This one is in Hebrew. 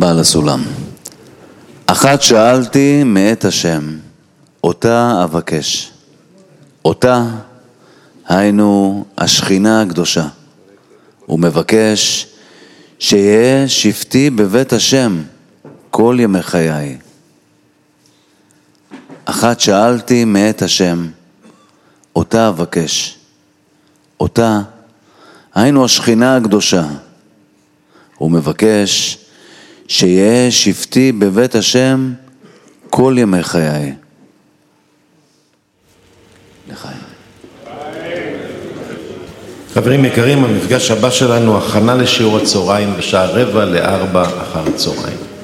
בעל הסולם. אחת שאלתי מאת השם, אותה אבקש. אותה, היינו השכינה הקדושה. הוא מבקש שיהיה שבטי בבית השם כל ימי חיי. אחת שאלתי מאת השם, אותה אבקש. אותה, היינו השכינה הקדושה. הוא מבקש שיהיה שבטי בבית השם כל ימי חיי. לחיים. חברים יקרים, המפגש הבא שלנו הכנה לשיעור הצהריים בשעה 15:45 אחר הצהריים.